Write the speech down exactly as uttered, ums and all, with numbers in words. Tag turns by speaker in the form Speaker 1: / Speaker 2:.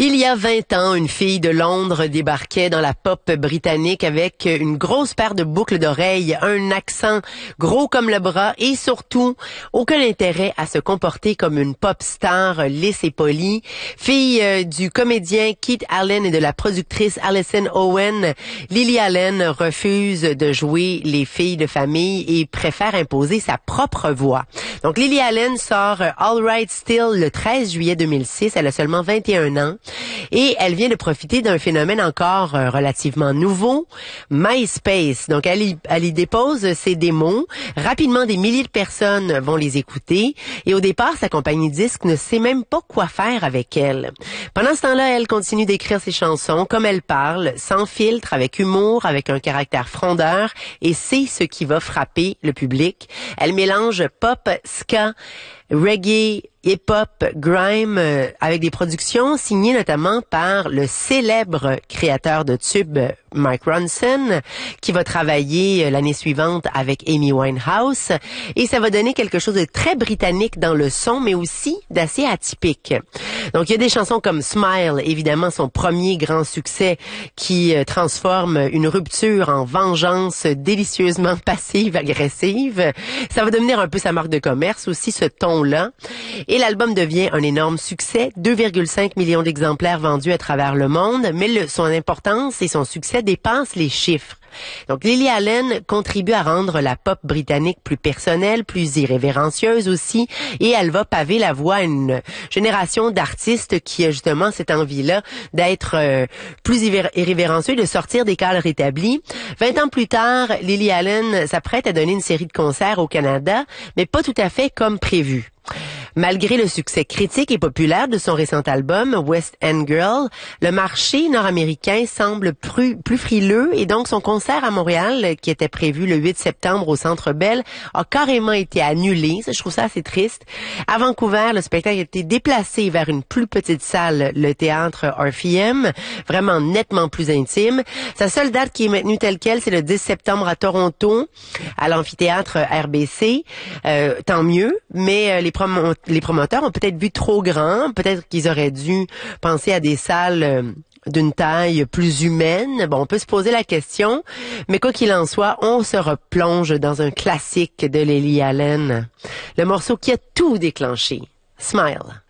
Speaker 1: Il y a vingt ans, une fille de Londres débarquait dans la pop britannique avec une grosse paire de boucles d'oreilles, un accent gros comme le bras et surtout aucun intérêt à se comporter comme une pop star lisse et polie. Fille euh, du comédien Keith Allen et de la productrice Alison Owen, Lily Allen refuse de jouer les filles de famille et préfère imposer sa propre voix. Donc Lily Allen sort All Right Still le treize juillet deux mille six. Elle a seulement vingt et un ans. Et elle vient de profiter d'un phénomène encore euh, relativement nouveau, MySpace. Donc, elle y, elle y dépose ses démos. Rapidement, des milliers de personnes vont les écouter. Et au départ, sa compagnie de disques ne sait même pas quoi faire avec elle. Pendant ce temps-là, elle continue d'écrire ses chansons comme elle parle, sans filtre, avec humour, avec un caractère frondeur. Et c'est ce qui va frapper le public. Elle mélange pop, ska, reggae, hip-hop, grime, euh, avec des productions signées notamment par le célèbre créateur de tubes Mike Ronson, qui va travailler euh, l'année suivante avec Amy Winehouse. Et ça va donner quelque chose de très britannique dans le son, mais aussi d'assez atypique. Donc, il y a des chansons comme Smile, évidemment son premier grand succès, qui euh, transforme une rupture en vengeance délicieusement passive-agressive. Ça va devenir un peu sa marque de commerce aussi, ce ton-là. Et l'album devient un énorme succès, deux virgule cinq millions d'exemplaires vendus à travers le monde, mais le, son importance et son succès dépassent les chiffres. Donc Lily Allen contribue à rendre la pop britannique plus personnelle, plus irrévérencieuse aussi, et elle va paver la voie à une génération d'artistes qui a justement cette envie-là d'être euh, plus irrévérencieux, de sortir des cadres établis. Vingt ans plus tard, Lily Allen s'apprête à donner une série de concerts au Canada, mais pas tout à fait comme prévu. Malgré le succès critique et populaire de son récent album West End Girl, le marché nord-américain semble plus, plus frileux et donc son concert à Montréal, qui était prévu le huit septembre au Centre Bell, a carrément été annulé. Je trouve ça assez triste. À Vancouver, le spectacle a été déplacé vers une plus petite salle, le théâtre R F M, vraiment nettement plus intime. Sa seule date qui est maintenue telle quelle, c'est le dix septembre à Toronto, à l'amphithéâtre R B C. Euh, tant mieux, mais euh, les promoteurs Les promoteurs ont peut-être vu trop grand, peut-être qu'ils auraient dû penser à des salles euh, d'une taille plus humaine. Bon, on peut se poser la question, mais quoi qu'il en soit, on se replonge dans un classique de Lily Allen, le morceau qui a tout déclenché, Smile.